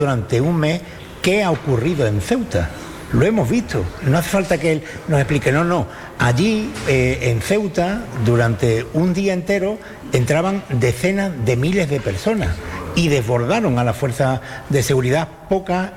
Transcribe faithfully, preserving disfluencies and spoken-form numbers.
durante un mes qué ha ocurrido en Ceuta. Lo hemos visto, no hace falta que él nos explique, no, no. Allí, eh, en Ceuta, durante un día entero, entraban decenas de miles de personas y desbordaron a las fuerzas de seguridad, pocas